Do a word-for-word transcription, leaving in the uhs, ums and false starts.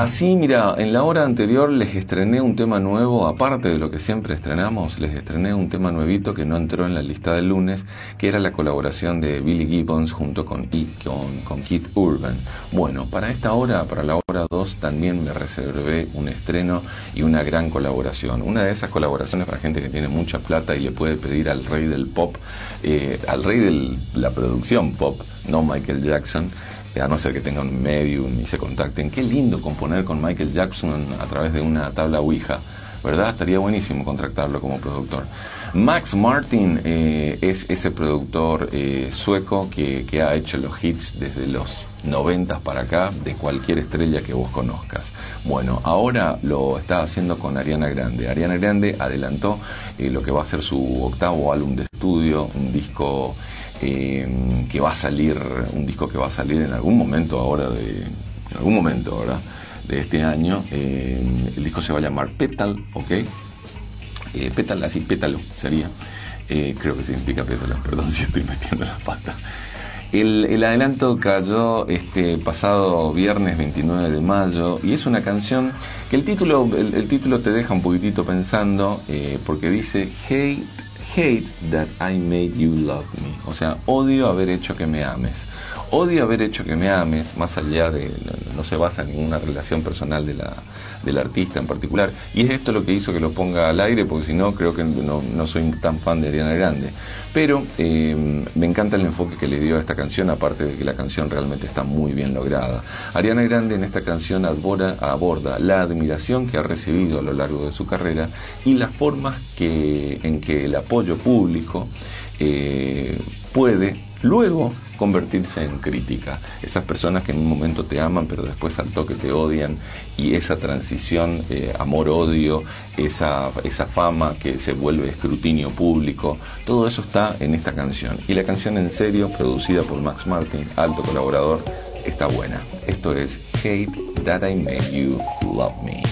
Así, mira, en la hora anterior les estrené un tema nuevo, aparte de lo que siempre estrenamos, les estrené un tema nuevito que no entró en la lista del lunes, que era la colaboración de Billy Gibbons junto con, con, con Keith Urban. Bueno, para esta hora, para la hora dos, también me reservé un estreno y una gran colaboración. Una de esas colaboraciones para gente que tiene mucha plata y le puede pedir al rey del pop, eh, al rey de la producción pop, no Michael Jackson, a no ser que tengan un medium y se contacten. Qué lindo componer con Michael Jackson a través de una tabla Ouija, ¿verdad? Estaría buenísimo contratarlo como productor. Max Martin eh, es ese productor eh, sueco que, que ha hecho los hits desde los noventas para acá, de cualquier estrella que vos conozcas. Bueno, ahora lo está haciendo con Ariana Grande. Ariana Grande adelantó eh, lo que va a ser su octavo álbum de estudio, un disco Eh, que va a salir, un disco que va a salir en algún momento ahora de, en algún momento ahora de este año. Eh, el disco se va a llamar Petal, ¿ok? Eh, Petal, así, pétalo sería. Eh, creo que significa pétalo, perdón si estoy metiendo la pata. El, el adelanto cayó este pasado viernes veintinueve de mayo y es una canción que el título, el, el título te deja un poquitito pensando, eh, porque dice Hate Hate that I made you love me. O sea, odio haber hecho que me ames. Odio haber hecho que me ames, más allá de, no, no se basa en ninguna relación personal de la, del artista en particular. Y es esto lo que hizo que lo ponga al aire, porque si no, creo que no, no soy tan fan de Ariana Grande. Pero eh, me encanta el enfoque que le dio a esta canción, aparte de que la canción realmente está muy bien lograda. Ariana Grande en esta canción aborda, aborda la admiración que ha recibido a lo largo de su carrera y las formas que, en que el apoyo público eh, puede luego convertirse en crítica. Esas personas que en un momento te aman pero después al toque te odian, y esa transición eh, amor-odio, esa, esa fama que se vuelve escrutinio público, todo eso está en esta canción. Y la canción, en serio, producida por Max Martin, alto colaborador, está buena. Esto es Hate That I Made You Love Me.